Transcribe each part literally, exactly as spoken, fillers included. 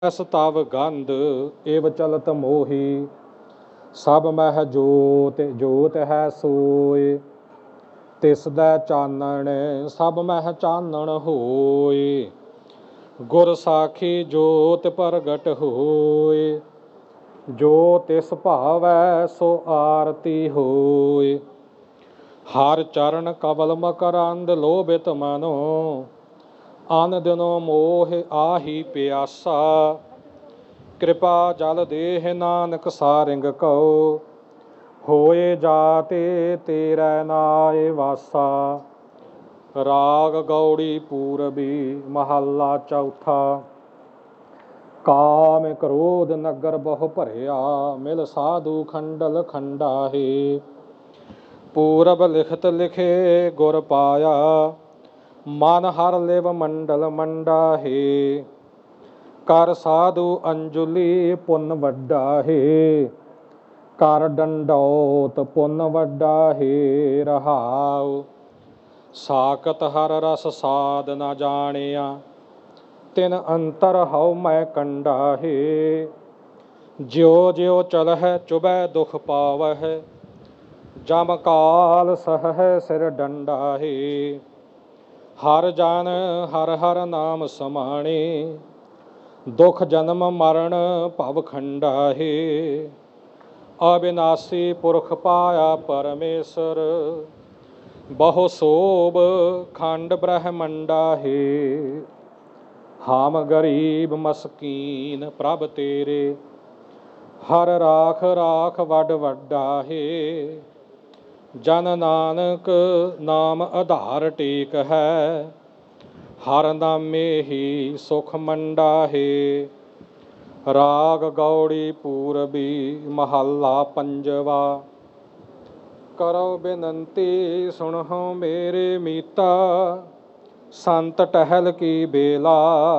S ਤਵ ਗੰਧ ਏਵ ਚਲਤ ਮੋਹੀ, ਸਭ ਮਹਿ ਜੋਤ ਜੋਤ ਹੈ ਸੋਏ। ਤਿਸ ਦੈ ਚਾਨਣ ਸਭ ਮਹਿ ਚਾਨਣ ਹੋਏ, ਗੁਰ ਸਾਖੀ ਜੋਤ ਪ੍ਰਗਟ ਹੋਏ। ਜੋ ਤਿਸ ਭਾਵੈ ਸੋ ਆਰਤੀ ਹੋਏ, ਹਰ ਚਰਨ ਕਵਲ ਮਕਰੰਦ ਲੋਭਿਤ ਮਨੋ। ਅਨ ਦਿਨੋ ਮੋਹ ਆਹੀ ਪਿਆਸਾ, ਕਿਰਪਾ ਜਲ ਦੇਹ ਨਾਨਕ ਸਾਰਿੰਗ ਕਉ। ਹੋਏ ਜਾਤੇ ਤੇਰੇ ਨਾਏ ਵਾਸਾ, ਰਾਗ ਗੌੜੀ ਪੂਰਬੀ ਮਹੱਲਾ ਚੌਥਾ। ਕਾਮ ਕ੍ਰੋਧ ਨਗਰ ਬਹੁ ਭਰਿਆ, ਮਿਲ ਸਾਧੂ ਖੰਡਲ ਖੰਡਾਹੇ। ਪੂਰਬ ਲਿਖਤ ਲਿਖੇ ਗੁਰ ਪਾਇਆ, ਮਨ ਹਰ ਲਿਵ ਮੰਡਲ ਮੰਡਾਹੇ। ਕਰ ਸਾਧੂ ਅੰਜੁਲੀ ਪੁੰਨ ਵੱਡਾ ਹੈ, ਕਰ ਡੰਡੌਤ ਪੁੰਨ ਵੱਡਾ ਹੈ। ਰਹਾਉ ਸਾਕਤ ਹਰ ਰਸ ਸਾਧ ਨ ਜਾਣਿਆ, ਤਿਨ ਅੰਤਰ ਹਉ ਮੈਂ ਕੰਡਾ ਹੈ। ਜਿਉ ਜਿਉ ਚਲਹਿ ਚੁਬੈ ਦੁਖ ਪਾਵਹਿ, ਜਮ ਕਾਲ ਸਹੈ ਸਿਰ ਡੰਡਾ ਹੈ। ਹਰ ਜਨ ਹਰ ਹਰ ਨਾਮ ਸਮਾਣੇ, ਦੁਖ ਜਨਮ ਮਰਨ ਭਵ ਖੰਡਾ ਹੈ। ਅਬਿਨਾਸੀ ਪੁਰਖ ਪਾਇਆ ਪਰਮੇਸ਼ਰ, ਬਹੁ ਸੋਭ ਖੰਡ ਬ੍ਰਹਮੰਡਾ ਹੈ। ਹਮ ਗਰੀਬ ਮਸਕੀਨ ਪ੍ਰਭ ਤੇਰੇ, ਹਰ ਰਾਖ ਰਾਖ ਵੱਡ ਵੱਡਾ ਹੈ। ਜਨ ਨਾਨਕ ਨਾਮ ਆਧਾਰ ਟੇਕ ਹੈ, ਹਰ ਨਾਮੇ ਹੀ ਸੁਖ ਮੰਡਾ ਹੈ। ਰਾਗ ਗੌੜੀ ਪੂਰਬੀ ਮਹੱਲਾ ਪੰਜਵਾ। ਕਰੋ ਬੇਨੰਤੀ ਸੁਣਹੁ ਮੇਰੇ ਮੀਤਾ, ਸੰਤ ਟਹਿਲ ਕੀ ਬੇਲਾ।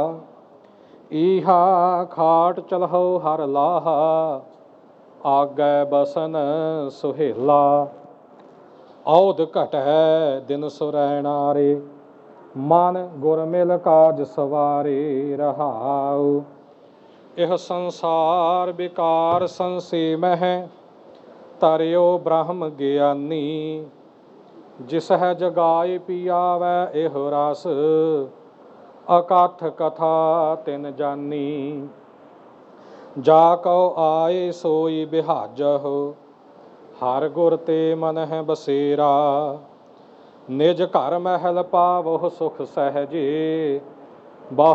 ਈਹਾ ਖਾਟ ਚਲਹੁ ਹਰ ਲਾਹਾ, ਆਗੈ ਬਸਨ ਸੁਹੇਲਾ। ਔਧ ਘਟੈ ਦਿਨ ਸੁਰੈਣਾਰੇ, ਮਨ ਗੁਰ ਮਿਲ ਕਾਜ ਸਵਾਰੇ। ਰਹਾਉ ਇਹ ਸੰਸਾਰ ਵਿਕਾਰ ਸੰਸੇ ਮਹਿ, ਤਰਿਓ ਬ੍ਰਹਮ ਗਿਆਨੀ। ਜਿਸ ਹੈ ਜਗਾਏ ਪੀਆਵੈ ਇਹੋ ਰਸ, ਅਕਥ ਕਥਾ ਤਿਨ ਜਾਨੀ। ਜਾ ਕਉ ਆਏ ਸੋਈ ਬਿਹਾਜਹੁ, ਹਰ ਗੁਰ ਤੇ ਮਨ ਹੈ ਬਸੇਰਾ। ਨਿਜ ਘਰ ਮਹਿਲ ਪਾਵਹੁ ਸੁਖ ਸਹਿਜੇ,